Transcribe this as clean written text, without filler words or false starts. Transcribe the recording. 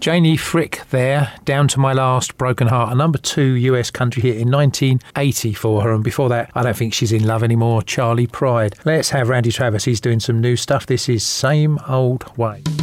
Janie Frick there, Down to My Last Broken Heart, a number 2 US country hit in 1980 for her, and before that, I don't think she's in love anymore, Charlie Pride. Let's have Randy Travis, he's doing some new stuff. This is Same Old Way.